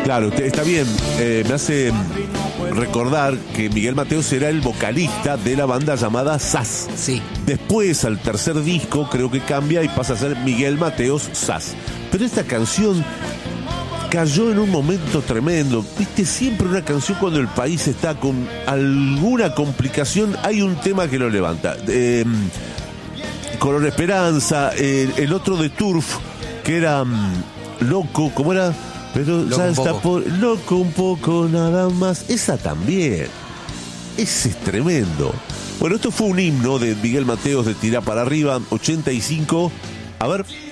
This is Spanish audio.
Claro, está bien. Me hace recordar que Miguel Mateos era el vocalista de la banda llamada SAS. Sí. Después, al tercer disco, creo que cambia y pasa a ser Miguel Mateos SAS. Pero esta canción cayó en un momento tremendo. Viste, siempre una canción cuando el país está con alguna complicación, hay un tema que lo levanta. Color Esperanza, el otro de Turf, que era Loco, ¿cómo era? Pero Loco ya un está poco. loco un poco nada más. Esa también. Ese es tremendo. Bueno, esto fue un himno de Miguel Mateos de Tirá para Arriba, 85. A ver.